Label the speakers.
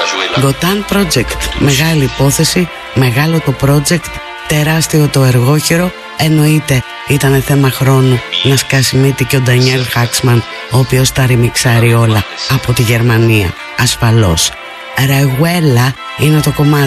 Speaker 1: Gotan Project, μεγάλη υπόθεση, μεγάλο το project, τεράστιο το εργόχειρο. Εννοείται ήταν θέμα χρόνου να σκάσει μύτη και ο Ντανιέλ Χάξμαν, ο οποίος τα ρημιξάρει όλα από τη Γερμανία, ασφαλώς. Ρεγουέλα είναι το κομμάτι